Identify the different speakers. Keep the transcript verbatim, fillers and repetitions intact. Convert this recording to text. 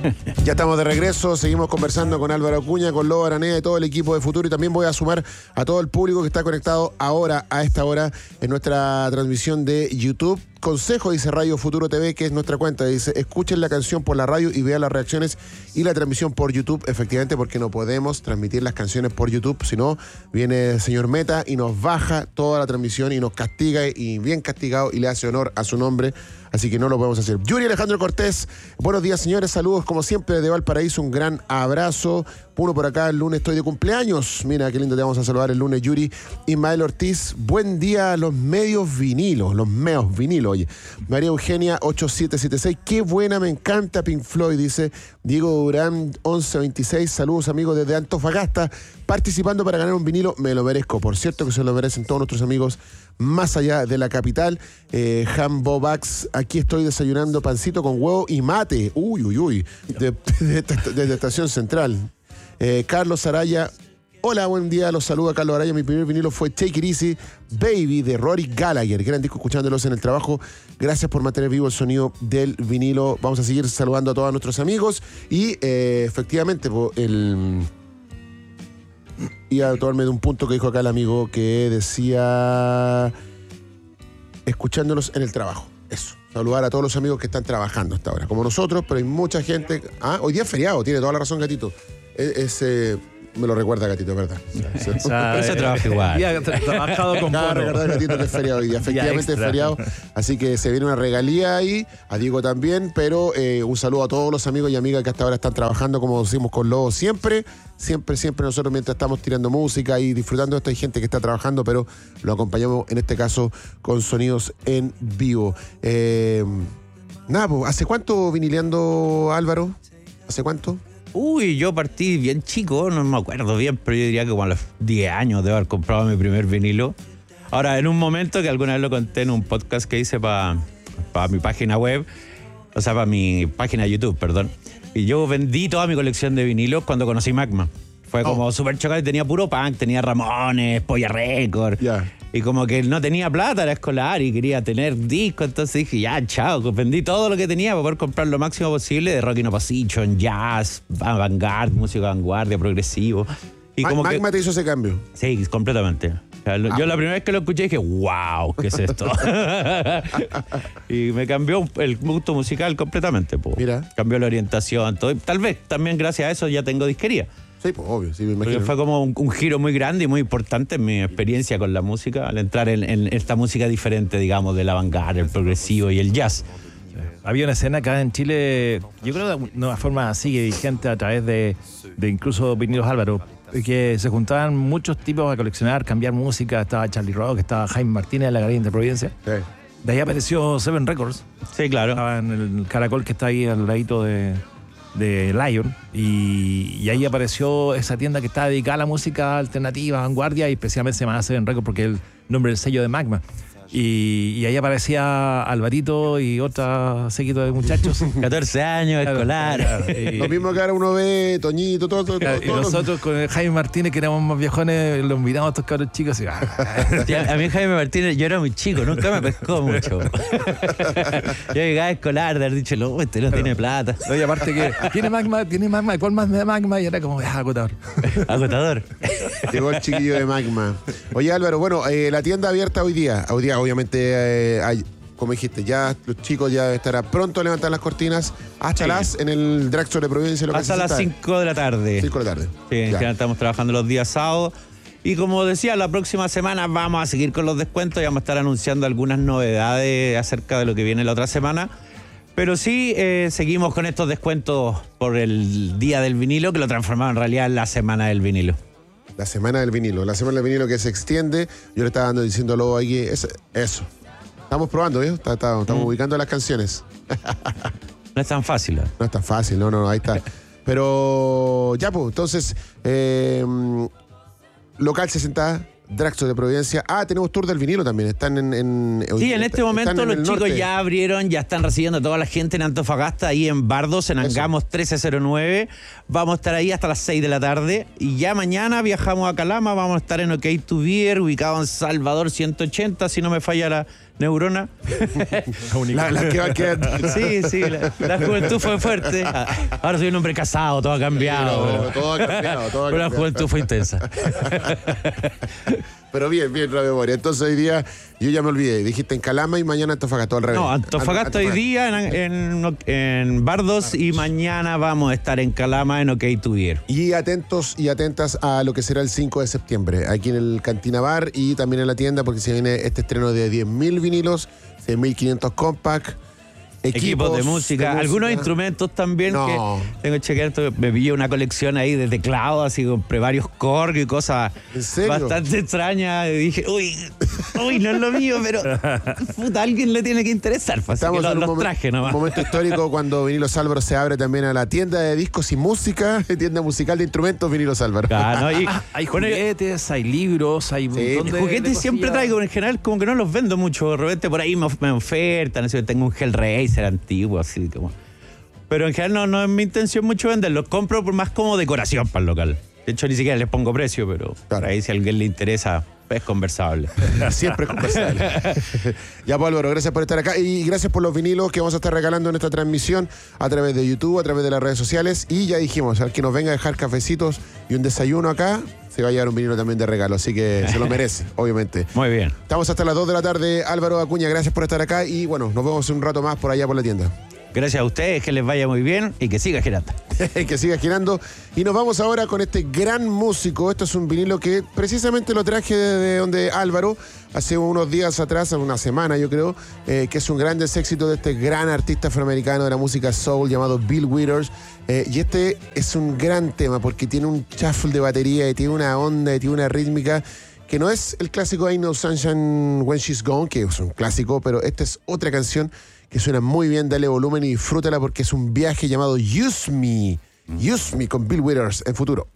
Speaker 1: Ya estamos de regreso, seguimos conversando con Álvaro Acuña, con Lobo Araneda y todo el equipo de Futuro, y también voy a sumar a todo el público que está conectado ahora, a esta hora, en nuestra transmisión de YouTube. Consejo, dice Radio Futuro T V, que es nuestra cuenta. Dice, escuchen la canción por la radio y vean las reacciones y la transmisión por YouTube. Efectivamente, porque no podemos transmitir las canciones por YouTube, si no, viene el señor Meta y nos baja toda la transmisión y nos castiga, y bien castigado, y le hace honor a su nombre. Así que no lo podemos hacer. Yuri Alejandro Cortés, buenos días, señores. Saludos, como siempre, desde Valparaíso. Un gran abrazo. Uno por acá, el lunes estoy de cumpleaños. Mira, qué lindo te vamos a saludar el lunes, Yuri. Ismael Ortiz, buen día a los medios vinilos, los meos vinilos, oye. María Eugenia, ocho siete siete seis, qué buena, me encanta Pink Floyd, dice Diego Durán, once veintiséis. Saludos, amigos, desde Antofagasta, participando para ganar un vinilo. Me lo merezco, por cierto que se lo merecen todos nuestros amigos más allá de la capital. eh, Jambo Bax, aquí estoy desayunando pancito con huevo y mate. Uy, uy, uy. Desde de, de, de, de Estación Central. Eh, Carlos Araya, hola, buen día, los saluda Carlos Araya. Mi primer vinilo fue Take It Easy, Baby, de Rory Gallagher. Gran disco, escuchándolos en el trabajo. Gracias por mantener vivo el sonido del vinilo. Vamos a seguir saludando a todos nuestros amigos. Y eh, efectivamente, el... iba a tomarme de un punto que dijo acá el amigo, que decía escuchándolos en el trabajo. Eso, saludar a todos los amigos que están trabajando hasta ahora, como nosotros, pero hay mucha gente. Ah, hoy día es feriado, tiene toda la razón, Gatito. Es, es eh, me lo recuerda, Gatito, ¿verdad?
Speaker 2: O sea, pero se trabaja igual. Ya tra trabajado con
Speaker 1: Claro, recordar, Gatito, que es feriado hoy día. Efectivamente es feriado, así que se viene una regalía ahí, a Diego también, pero eh, un saludo a todos los amigos y amigas que hasta ahora están trabajando, como decimos con Lobo siempre, siempre, siempre nosotros mientras estamos tirando música y disfrutando de esto, hay gente que está trabajando, pero lo acompañamos en este caso con sonidos en vivo. Eh, nada, pues, ¿hace cuánto vinileando, Álvaro? ¿Hace cuánto?
Speaker 2: Uy, yo partí bien chico, no me acuerdo bien, pero yo diría que como a los diez años de haber comprado mi primer vinilo. Ahora, en un momento que alguna vez lo conté en un podcast que hice para pa mi página web, o sea, para mi página de YouTube, perdón, y yo vendí toda mi colección de vinilos cuando conocí Magma. Fue como oh. súper chocante, tenía puro punk, tenía Ramones, Polla Record.
Speaker 1: Yeah.
Speaker 2: Y como que no tenía plata, era escolar y quería tener discos, entonces dije, ya, chao, vendí todo lo que tenía para poder comprar lo máximo posible de rock in opposition, jazz, avant-garde, música vanguardia, progresivo. Y
Speaker 1: Ma
Speaker 2: como
Speaker 1: Magma
Speaker 2: que,
Speaker 1: te hizo ese cambio.
Speaker 2: Sí, completamente. O sea, ah. Yo la primera vez que lo escuché dije, wow, ¿qué es esto? Y me cambió el gusto musical completamente. Po.
Speaker 1: Mira.
Speaker 2: Cambió la orientación, todo. Tal vez también gracias a eso ya tengo disquería.
Speaker 1: Sí, pues obvio, sí, me imagino.
Speaker 2: Porque fue como un, un giro muy grande y muy importante en mi experiencia con la música, al entrar en, en esta música diferente, digamos, del avant-garde, el progresivo y el jazz.
Speaker 3: Había una escena acá en Chile, yo creo de una forma sigue vigente a través de, de incluso Vinilos Álvaro, que se juntaban muchos tipos a coleccionar, cambiar música. Estaba Charlie Rock, estaba Jaime Martínez de la Galería Independencia. Sí. De ahí apareció Seven Records.
Speaker 2: Sí, claro.
Speaker 3: Estaba en el Caracol que está ahí al ladito de... de Lion, y, y ahí apareció esa tienda que está dedicada a la música alternativa, vanguardia, y especialmente se llama Seven Records porque es el nombre del sello de Magma. Y, y ahí aparecía Alvarito y otra séquito de muchachos.
Speaker 2: catorce años, claro, escolar.
Speaker 3: Claro, y,
Speaker 1: lo mismo que ahora uno ve, Toñito, todo, todo,
Speaker 3: claro,
Speaker 1: todo.
Speaker 3: Y
Speaker 1: todo
Speaker 3: nosotros
Speaker 1: los...
Speaker 3: con Jaime Martínez, que éramos más viejones, los miramos a estos cabros chicos y...
Speaker 2: Sí, a mí Jaime Martínez, yo era muy chico, nunca me pescó mucho. Yo llegaba a escolar, de haber dicho, no, este no pero, tiene plata.
Speaker 3: No, y aparte que, ¿tiene Magma? ¿Tiene Magma? ¿Cuál más de Magma? Y era como, ah, agotador.
Speaker 2: Agotador.
Speaker 1: Llegó el chiquillo de Magma. Oye, Álvaro, bueno, eh, la tienda abierta hoy día, hoy día obviamente eh, hay, como dijiste, ya los chicos ya estará pronto a levantar las cortinas hasta sí. las en el Dragstore de Providencia.
Speaker 2: Hasta las cinco de la tarde.
Speaker 1: cinco de la tarde.
Speaker 2: Sí, en general estamos trabajando los días sábados. Y como decía, la próxima semana vamos a seguir con los descuentos y vamos a estar anunciando algunas novedades acerca de lo que viene la otra semana. Pero sí, eh, seguimos con estos descuentos por el Día del Vinilo, que lo transformamos en realidad en la Semana del Vinilo.
Speaker 1: La Semana del Vinilo, la Semana del Vinilo que se extiende. Yo le estaba dando diciéndolo ahí, es, eso. Estamos probando, ¿eh? Está, está, estamos mm. ubicando las canciones.
Speaker 2: No es tan fácil. ¿eh?
Speaker 1: No es tan fácil, no, no, ahí está. Pero ya, pues, entonces, eh, local sesenta, Dragstore de Providencia. Ah, tenemos tour del vinilo también. Están en... en
Speaker 2: sí, en este momento en los chicos
Speaker 1: norte.
Speaker 2: ya abrieron, ya están recibiendo a toda la gente en Antofagasta, ahí en Bardos, en Angamos trece cero nueve. Vamos a estar ahí hasta las seis de la tarde. Y ya mañana viajamos a Calama, vamos a estar en OK to Beer, ubicado en Salvador ciento ochenta, si no me falla la, neurona.
Speaker 1: La, la que va quedando.
Speaker 2: Sí, sí, la, la juventud fue fuerte. Ahora soy un hombre casado, todo ha cambiado.
Speaker 1: No,
Speaker 2: pero,
Speaker 1: todo ha cambiado, todo ha
Speaker 2: pero la
Speaker 1: cambiado.
Speaker 2: juventud fue intensa.
Speaker 1: Pero bien, bien la memoria. Entonces hoy día, yo ya me olvidé. Dijiste en Calama y mañana Antofagasta, al revés.
Speaker 2: No, Antofagasta hoy día en, en, en Bardos y mañana vamos a estar en Calama en OK Tuvier.
Speaker 1: Y atentos y atentas a lo que será el cinco de septiembre, aquí en el Cantina Bar y también en la tienda, porque se viene este estreno de diez mil vinilos, seis mil quinientos compact,
Speaker 2: Equipos,
Speaker 1: equipos
Speaker 2: de música,
Speaker 1: de
Speaker 2: algunos
Speaker 1: música.
Speaker 2: instrumentos también
Speaker 1: No.
Speaker 2: que tengo chequeado. Me pillé una colección ahí de teclados, así compré varios Korg y cosas
Speaker 1: ¿En serio?
Speaker 2: bastante extrañas. Y dije, uy, uy, no es lo mío, pero puta, a alguien le tiene que interesar. Así
Speaker 1: Estamos
Speaker 2: que los,
Speaker 1: en un,
Speaker 2: los
Speaker 1: momen-
Speaker 2: traje
Speaker 1: un
Speaker 2: nomás.
Speaker 1: momento histórico cuando Vinilos Álvaro se abre también a la tienda de discos y música, tienda musical de instrumentos Vinilos Álvaro.
Speaker 2: Ah, ¿no? Y,
Speaker 3: Hay
Speaker 2: bueno,
Speaker 3: juguetes, hay libros, hay un
Speaker 1: Sí,
Speaker 3: montón de
Speaker 2: juguetes
Speaker 3: de
Speaker 2: siempre
Speaker 3: cosillas.
Speaker 2: traigo, en general como que no los vendo mucho, de repente por ahí me, of- me ofertan, así, tengo un Hellraiser antiguo, así como... Pero en general no, no es mi intención mucho venderlos, compro por más como decoración para el local. De hecho ni siquiera les pongo precio, pero
Speaker 1: Claro.
Speaker 2: por ahí si a alguien le interesa es conversable.
Speaker 1: Siempre es conversable. Ya, pues, Álvaro, gracias por estar acá y gracias por los vinilos que vamos a estar regalando en esta transmisión a través de YouTube, a través de las redes sociales. Y ya dijimos, al que nos venga a dejar cafecitos y un desayuno acá, se va a llevar un vinilo también de regalo. Así que se lo merece, obviamente.
Speaker 2: Muy bien.
Speaker 1: Estamos hasta las dos de la tarde. Álvaro Acuña, gracias por estar acá y bueno, nos vemos un rato más por allá por la tienda.
Speaker 2: Gracias a ustedes, que les vaya muy bien y que siga girando.
Speaker 1: Que siga girando. Y nos vamos ahora con este gran músico. Esto es un vinilo que precisamente lo traje de donde Álvaro, hace unos días atrás, una semana yo creo, eh, que es un gran éxito de este gran artista afroamericano de la música soul llamado Bill Withers. Eh, y este es un gran tema porque tiene un shuffle de batería y tiene una onda y tiene una rítmica que no es el clásico Ain't No Sunshine When She's Gone, que es un clásico, pero esta es otra canción que suena muy bien. Dale volumen y disfrútala porque es un viaje llamado Use Me. Use Me con Bill Withers en Futuro.